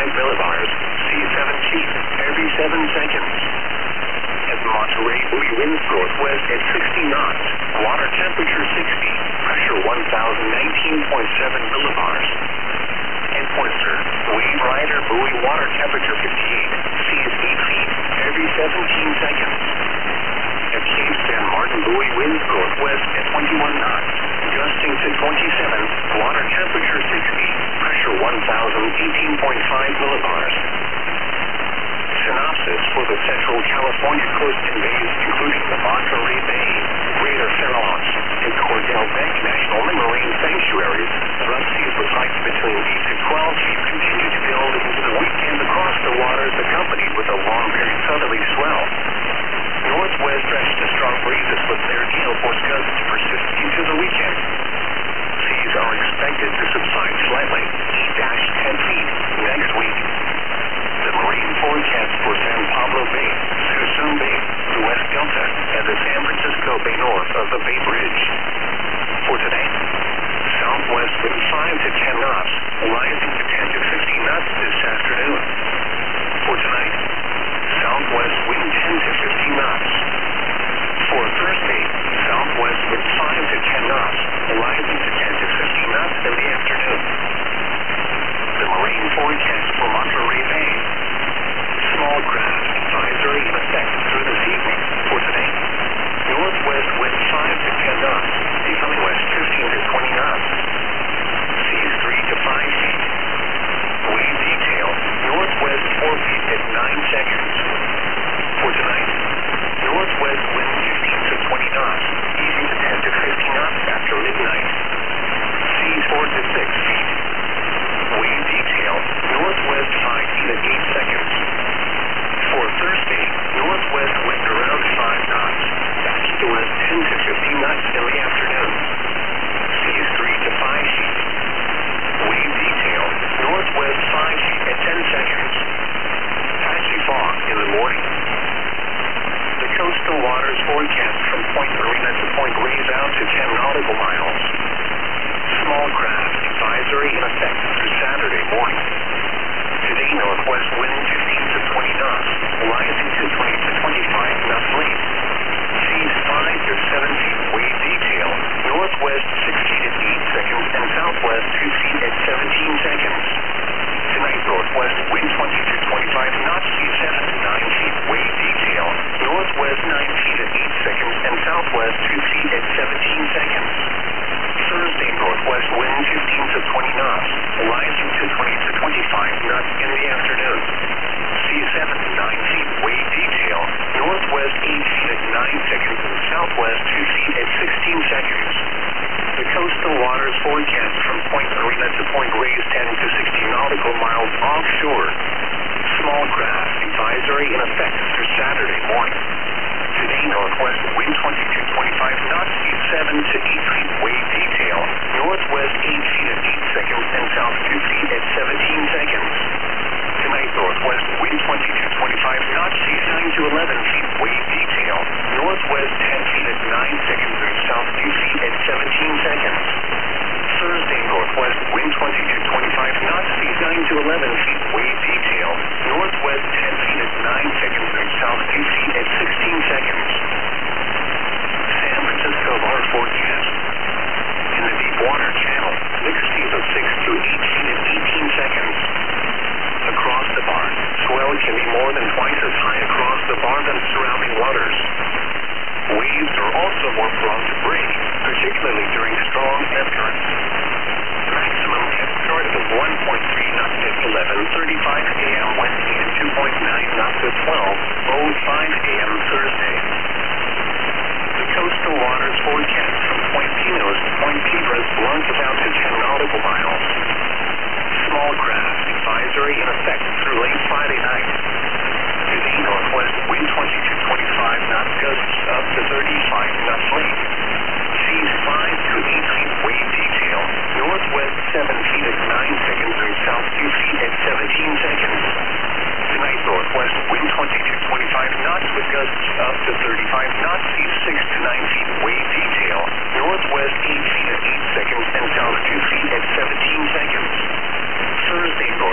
millibars, seas 7 feet every 7 seconds. At Monterey, buoy winds northwest at 60 knots, water temperature 60, pressure 1019.7 millibars. At Pointer, wave rider buoy water temperature 58, seas 8 feet every 17 seconds. At Cape San Martin, buoy winds northwest at 21 knots, gusting to 27, water temperature 60, pressure 1018.5 millibars. Synopsis for the Central California coast and bays, including the Monterey Bay, Greater Farallones, and Cordell Beck National Marine Sanctuaries, rough seas with heights between 8 to 12 feet continue to build into the weekend across the waters, accompanied with a long-period southerly swell. Northwest stretch to strong breezes with their gale force gusts to persist into the weekend. Seas are expected to subside slightly, 8-10 feet, next week. The marine forecast for San Pablo Bay, Suisun Bay, the West Delta, and the San Francisco Bay north of the Bay Bridge. For today, southwest wind 5 to 10 knots, rising to 10 to 15 knots this afternoon. For tonight, southwest wind 10 to 15 knots. For Thursday, southwest wind 5 to 10 knots, rising to 10 to 15 knots in the afternoon. The marine forecast for Monterey Bay. Small craft advisory in effect through this evening. For today, northwest wind 5 to 10 knots, easterly west 15 to 20 knots. Seas 3 to 5 feet. Wave detail, northwest 4 feet at 9 seconds. For tonight, northwest wind 15 to 20 knots, easing to 10 to 15 knots after midnight. Seas 4 to 6 feet. Wave detail, northwest 5 feet at 8 seconds. For Thursday, northwest wind around 5 knots, back to west 10 to 15 knots in the afternoon. Seas 3 to 5 feet. Wave detail, northwest 5 feet at 10 seconds. Patchy fog in the morning. The coastal waters forecast from Point Arena to Point Reyes out to 10 nautical miles. Small craft advisory in effect through Saturday morning. Today, northwest wind 15 to 20 knots, rising to 20 to 25 knots late. Seas 5 to 7 feet. Wave detail, northwest 6 feet at 8 seconds and southwest 2 feet at 17 seconds. Tonight, northwest wind 20 to 25 knots, seas 7 to 9 feet. Wave detail, northwest 9 feet at 8 seconds and southwest 2 feet at 17 seconds. Thursday, northwest wind 15 to 20 knots, rising to 20 to 25 knots in the afternoon. Seas 7 to 9 feet. Wave detail, northwest 8 feet at 9 seconds and southwest 2 feet at 16 seconds. The coastal waters forecast from Point Arena to Point Reyes 10 to 16 nautical miles offshore. Small craft advisory in effect through Saturday morning. Today, northwest wind 20 to 25 knots, seas 7 to 8 feet. Wave detail, northwest 8 feet at 8 seconds and south 2 feet at 17 seconds. Tonight, northwest wind 20 to 25 knots, seas 9 to 11 feet. Wave detail, northwest 10 feet at 9 seconds and south 2 feet at 17 seconds. Thursday, northwest wind 20 to 25 knots, seas 9 to 11 feet. Wave detail, northwest 10 feet at 9 seconds and south 2 feet at 16 seconds. San Francisco bar forecast. In the deep water channel, mixed seas of 6 to 8 feet at 18 seconds. Across the bar, swell can be more than twice as high across the bar than surrounding waters. Waves are also more prone to break, particularly during strong ebb currents. Maximum ebb current of 1.3 knots at 11:35 a.m. Wednesday and 2.9 knots at 12:05 a.m. Thursday. The coastal waters forecast from Point Pinos to Point Piedras launches out to 10 nautical miles. Small craft advisory in effect through late Friday night. Today, northwest wind 20 to 25 knots, gusts up to 35 knots late. Seas 5 to 8 feet. Wave detail, northwest 7 feet at 9 seconds and south 2 feet at 17 seconds. Tonight, northwest wind 20 to 25 knots with gusts up to 35 knots, seas 6 to 9 feet. Wave detail, northwest 8 feet at 8 seconds and south 2 feet at 17 seconds. Thursday, north